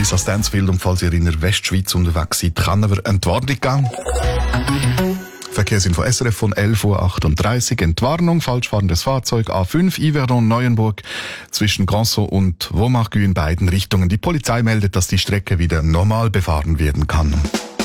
bis an Stansfield und falls ihr in der Westschweiz unterwegs seid, kann aber Entwarnung gehen. Verkehrsinfo SRF von 11.38 Uhr. Entwarnung, falschfahrendes Fahrzeug A5 Yverdon-Neuenburg zwischen Granson und Wommargues in beiden Richtungen. Die Polizei meldet, dass die Strecke wieder normal befahren werden kann.